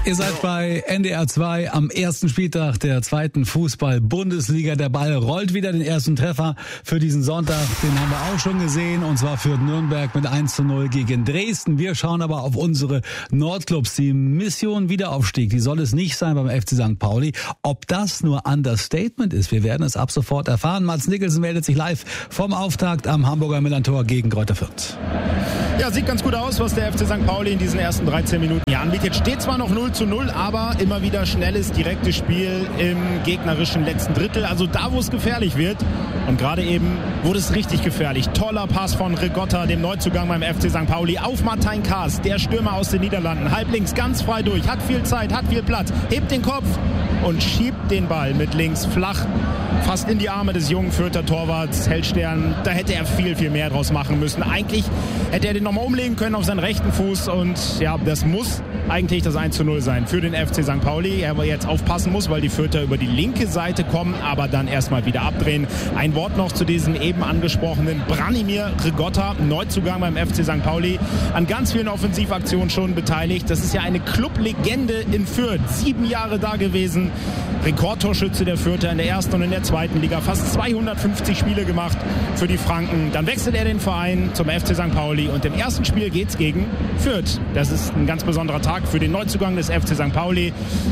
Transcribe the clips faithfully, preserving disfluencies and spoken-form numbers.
Ihr seid bei N D R zwei am ersten Spieltag der zweiten Fußball-Bundesliga. Der Ball rollt wieder, den ersten Treffer für diesen Sonntag. Den haben wir auch schon gesehen, und zwar führt Nürnberg mit eins zu null gegen Dresden. Wir schauen aber auf unsere Nordclubs. Die Mission Wiederaufstieg, die soll es nicht sein beim F C Sankt Pauli. Ob das nur Understatement ist, wir werden es ab sofort erfahren. Mads Nicholson meldet sich live vom Auftakt am Hamburger Millerntor gegen Greuther Fürth. Ja, sieht ganz gut aus, was der F C Sankt Pauli in diesen ersten dreizehn Minuten hier anbietet. Steht zwar noch null zu null, aber immer wieder schnelles, direktes Spiel im gegnerischen letzten Drittel. Also da, wo es gefährlich wird. Und gerade eben wurde es richtig gefährlich. Toller Pass von Rigotta, dem Neuzugang beim F C Sankt Pauli, auf Martijn Kaas, der Stürmer aus den Niederlanden. Halblinks ganz frei durch, hat viel Zeit, hat viel Platz, hebt den Kopf und schiebt den Ball mit links flach fast in die Arme des jungen Fürther Torwarts Hellstern. Da hätte er viel, viel mehr draus machen müssen. Eigentlich hätte er den nochmal umlegen können auf seinen rechten Fuß. Und ja, das muss eigentlich das eins zu null sein für den F C Sankt Pauli. Er aber jetzt aufpassen muss, weil die Fürther über die linke Seite kommen, aber dann erstmal wieder abdrehen. Ein Wort noch zu diesem eben angesprochenen Branimir Rigotta, Neuzugang beim F C Sankt Pauli. An ganz vielen Offensivaktionen schon beteiligt. Das ist ja eine Clublegende in Fürth. Sieben Jahre da gewesen. Rekordtorschütze der Fürther in der ersten und in der zweiten Liga. Fast zweihundertfünfzig Spiele gemacht für die Franken. Dann wechselt er den Verein zum F C Sankt Pauli und im ersten Spiel geht's gegen Fürth. Das ist ein ganz besonderer Tag für den Neuzugang des F C Sankt Pauli.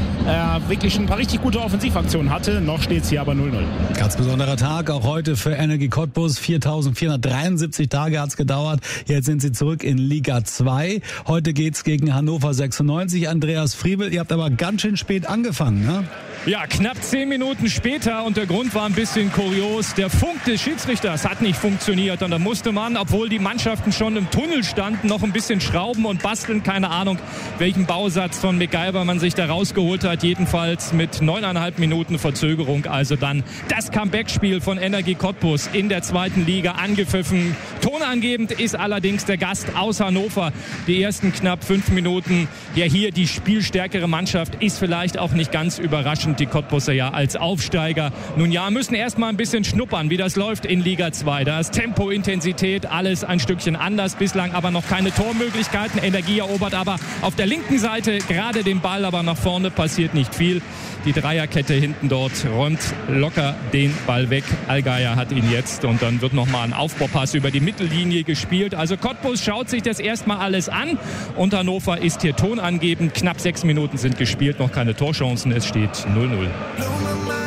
Er äh, wirklich schon ein paar richtig gute Offensivaktionen hatte. Noch steht's hier aber null null. Ganz besonderer Tag auch heute für Energie Cottbus. viertausendvierhundertdreiundsiebzig Tage hat's gedauert. Jetzt sind sie zurück in Liga zwei. Heute geht's gegen Hannover sechsundneunzig. Andreas Friebel, ihr habt aber ganz schön spät angefangen, ne? Ja, knapp zehn Minuten später, und der Grund war ein bisschen kurios. Der Funk des Schiedsrichters hat nicht funktioniert und da musste man, obwohl die Mannschaften schon im Tunnel standen, noch ein bisschen schrauben und basteln. Keine Ahnung, welchen Bausatz von MacGyver man sich da rausgeholt hat. Jedenfalls mit neuneinhalb Minuten Verzögerung. Also dann das Comeback-Spiel von Energie Cottbus in der zweiten Liga angepfiffen. Tonangebend ist allerdings der Gast aus Hannover. Die ersten knapp fünf Minuten. Ja, hier die spielstärkere Mannschaft ist vielleicht auch nicht ganz überraschend. Die Cottbuser ja als Aufsteiger. Nun ja, müssen erst mal ein bisschen schnuppern, wie das läuft in Liga zwei. Da ist Tempo, Intensität, alles ein Stückchen anders. Bislang aber noch keine Tormöglichkeiten. Energie erobert aber auf der linken Seite gerade den Ball, aber nach vorne passiert nicht viel. Die Dreierkette hinten dort räumt locker den Ball weg. Allgeier hat ihn jetzt und dann wird nochmal ein Aufbaupass über die Mittellinie gespielt. Also Cottbus schaut sich das erstmal alles an und Hannover ist hier tonangebend. Knapp sechs Minuten sind gespielt, noch keine Torchancen. Es steht null null.